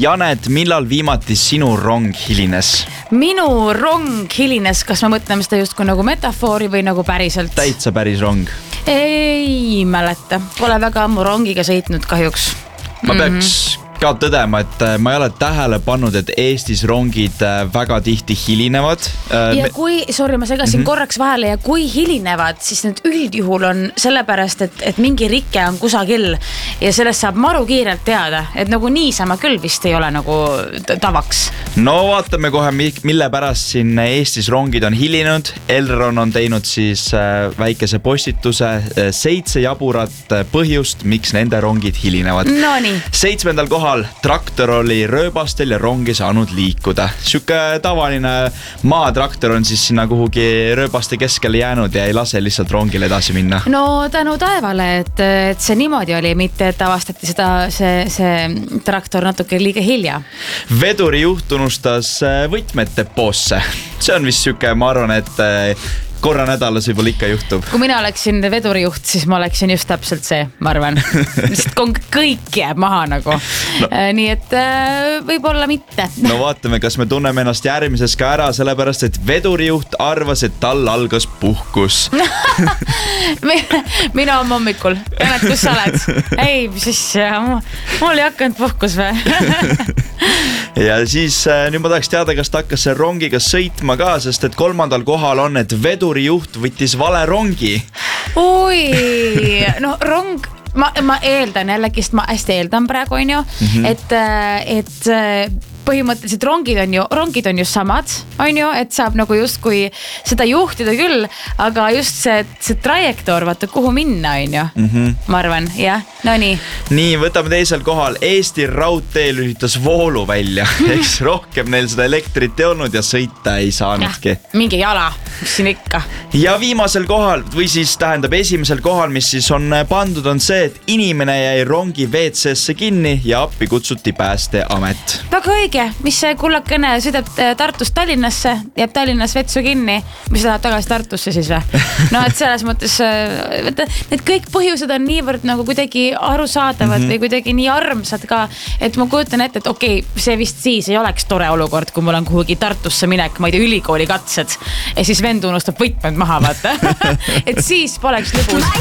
Janet, millal viimati sinu rong hilines? Minu rong hilines, kas me mõtleme seda just kui nagu metafoori või nagu päriselt? Täitsa päris rong. Ei mäleta, pole väga ammu rongiga sõitnud kahjuks. Ma peaks ka tõdema, et ma ei ole tähele pannud, et Eestis rongid väga tihti hilinevad. Ja kui, sorry, ma segasin korraks vahele ja kui hilinevad, siis need üldjuhul on sellepärast, et mingi rike on kusagil ja sellest saab maru kiirelt teada, et nagu niisama küll vist ei ole nagu tavaks. No vaatame kohe, mille pärast siin Eestis rongid on hilinud. Elron on teinud siis väikese postituse 7 jaburat põhjust, miks nende rongid hilinevad. No nii. 7. kohal traktor oli rööbastel ja rong ei saanud liikuda. Siuke tavaline maatraktor on siis sinna kuhugi rööbaste keskele jäänud ja ei lase lihtsalt rongil edasi minna. No tänu taevale, et see niimoodi oli, mitte et avastati see traktor natuke liiga hilja. Veduri juht unustas võtmed depoosse. See on vist siuke, ma arvan, et korra nädalas võib-olla ikka juhtub. Kui mina oleksin vedurijuht, siis ma oleksin just täpselt see, ma arvan. Kõik jääb maha nagu. No. Nii et võib-olla mitte. No vaatame, kas me tunneme ennast järgmises ka ära, sellepärast, et vedurijuht arvas, et tal algas puhkus. Mina on hommikul. Janet, kus sa oled? Ei, siis mul ei hakanud puhkus või? Ja siis nüüd ma tahaks teada, kas ta hakkas see rongiga sõitma ka, sest et 3. kohal on, et vedurijuht võttis vale rongi. Oi, no rong, ma eeldan jällegist, ma hästi eeldan praegu, on ju, et põhimõtteliselt rongid on ju samad, on ju, et saab nagu just kui seda juhtida küll, aga just see trajektoor, vaata kuhu minna, on ju, ma arvan, jah, no nii. Nii, võtame teisel kohal. Eesti raudtee lühitas voolu välja, eks rohkem neil seda elektrit ei olnud ja sõita ei saanudki. Mingi jala, mis siin ikka. Ja viimasel kohal, või siis tähendab esimesel kohal, mis siis on pandud, on see, et inimene jäi rongi WC-sse kinni ja appi kutsuti Päästeamet. Väga õige. Mis see kullakene sõidab Tartust Tallinnasse, jääb Tallinnas vetsu kinni, mis läheb tagasi Tartusse siis või? No et selles mõttes, need kõik põhjused on niivõrd nagu kuidagi arusaadavad või kuidagi nii armsad ka, et ma kujutan ette, et okei, see vist siis ei oleks tore olukord, kui mul on kuhugi Tartusse minek, ma ei tea, ülikooli katsed ja siis vend unustab võtmed maha, vaata. Et siis poleks lõbus.